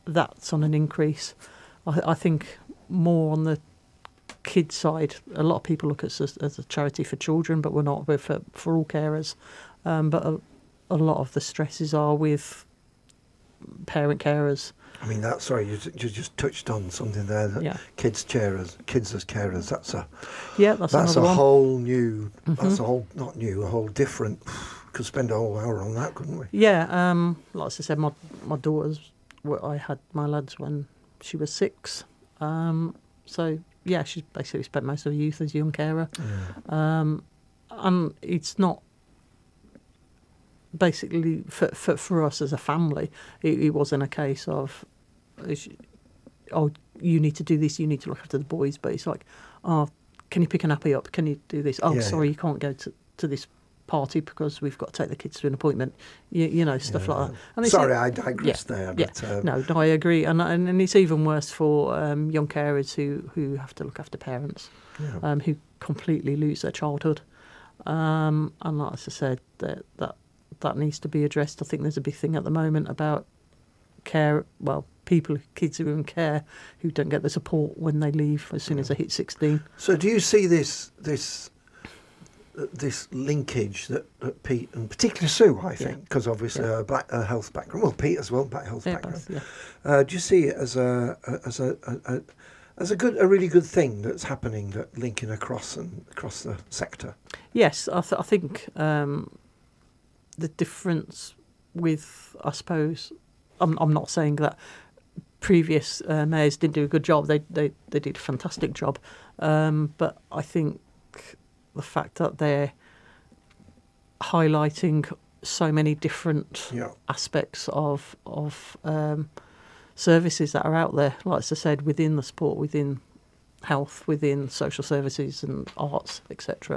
that's on an increase. I think more on the kids side. A lot of people look at us as a charity for children, but we're not. We're for all carers. But a lot of the stresses are with parent carers. I mean, you just touched on something there. That kids as carers. That's a whole new. That's a whole not new. A whole different. Could spend a whole hour on that, couldn't we? Yeah. Like I said, my daughters. I had my lads when she was 6. So yeah, she basically spent most of her youth as a young carer. Yeah. And it's not. Basically, for us as a family, it wasn't a case of, oh, you need to do this, you need to look after the boys. But it's like, oh, can you pick an nappy up? Can you do this? Oh, sorry, you can't go to this party because we've got to take the kids to an appointment. You know, stuff like that. And sorry, I digressed there. But, No, I agree. And it's even worse for young carers who have to look after parents who completely lose their childhood. And like I said, that needs to be addressed. I think there's a big thing at the moment about care. Well, kids who are in care who don't get the support when they leave as soon as they hit 16. So, do you see this linkage that Pete and particularly Sue, I think, because obviously her health background. Well, Pete as well, health background. Both, do you see it as a really good thing that's happening, that linking across the sector? Yes, I think. The difference with, I suppose, I'm not saying that previous mayors didn't do a good job. They did a fantastic job, but I think the fact that they're highlighting so many different aspects of services that are out there, like I said, within the sport, within health, within social services and arts, etc.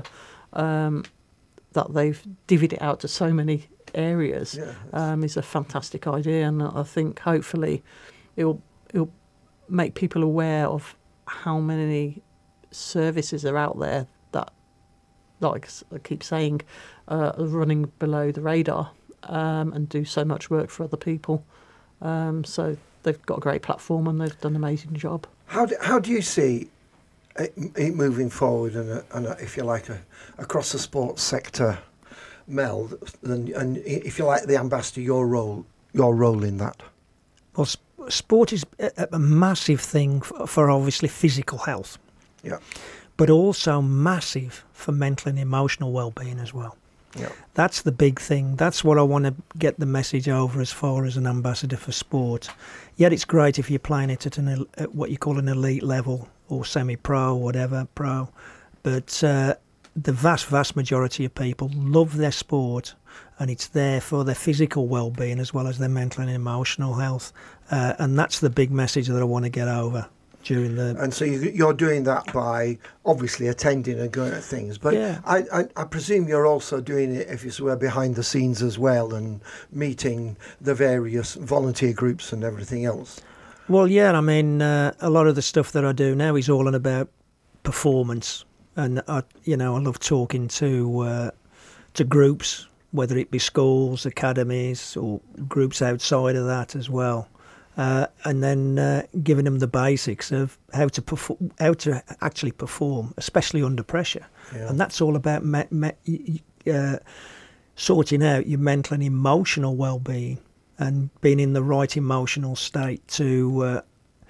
That they've divvied it out to so many areas is a fantastic idea, and I think hopefully it'll make people aware of how many services are out there that, like I keep saying, are running below the radar and do so much work for other people. So they've got a great platform and they've done an amazing job. How do you see it moving forward, and if you like, across the sports sector, Mel, and if you like, the ambassador, your role in that? Well, sport is a massive thing for obviously physical health, but also massive for mental and emotional well-being as well. Yeah. That's the big thing. That's what I want to get the message over as far as an ambassador for sport. Yet it's great if you're playing it at what you call an elite level or semi-pro, whatever, pro. But the vast majority of people love their sport, and it's there for their physical well-being as well as their mental and emotional health. And that's the big message that I want to get over. And so you're doing that by obviously attending and going to things, but I presume you're also doing it, if you were, behind the scenes as well, and meeting the various volunteer groups and everything else. Well, I mean, a lot of the stuff that I do now is all about performance, and I love talking to groups, whether it be schools, academies, or groups outside of that as well. And then giving them the basics of how to actually perform, especially under pressure. Yeah. And that's all about sorting out your mental and emotional well-being and being in the right emotional state to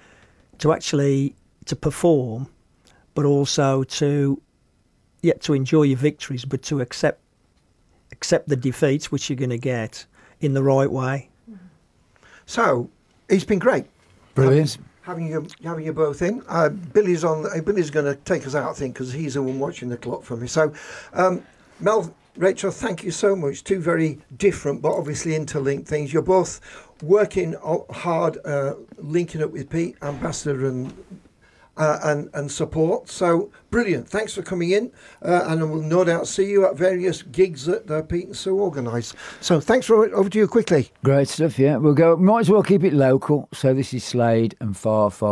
perform, but also to enjoy your victories, but to accept the defeats which you're going to get in the right way. So. It's been great. Brilliant. Having you both in. Billy's Billy's going to take us out, I think, because he's the one watching the clock for me. So, Mel, Rachel, thank you so much. Two very different but obviously interlinked things. You're both working hard, linking up with Pete, ambassador and support. So brilliant. Thanks for coming in, and I will no doubt see you at various gigs that Pete and Sue organise. So thanks for it. Over to you quickly. Great stuff. Yeah, might as well keep it local. So this is Slade and Far Far.